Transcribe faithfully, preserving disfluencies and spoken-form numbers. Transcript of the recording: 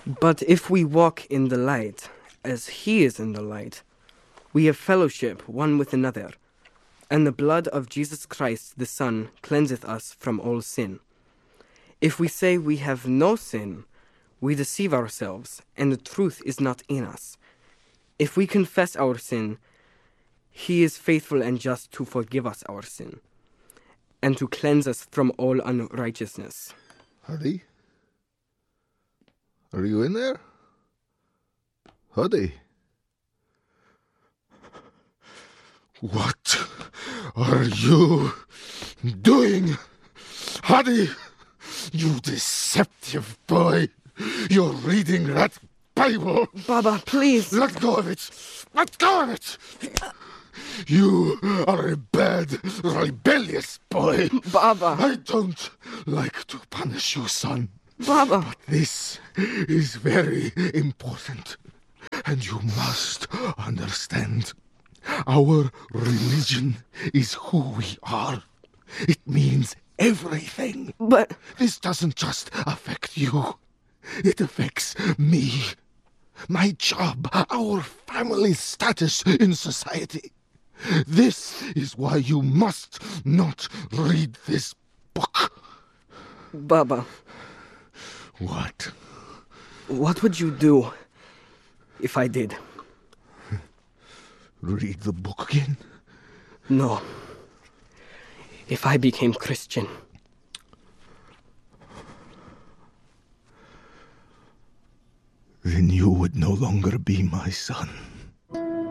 But if we walk in the light, as he is in the light, we have fellowship one with another, and the blood of Jesus Christ the Son cleanseth us from all sin. If we say we have no sin, we deceive ourselves, and the truth is not in us. If we confess our sin, he is faithful and just to forgive us our sin, and to cleanse us from all unrighteousness. Huddy? Are you in there? Huddy? What are you doing? Huddy, you deceptive boy. You're reading that Bible. Baba, please. Let go of it. Let go of it. You are a bad, rebellious boy. Baba. I don't like to punish you, son. Baba. But this is very important. And you must understand. Our religion is who we are. It means everything. But... This doesn't just affect you. It affects me. My job, our family's status in society. This is why you must not read this book. Baba. What? What would you do if I did? Read the book again? No. If I became Christian. Then you would no longer be my son.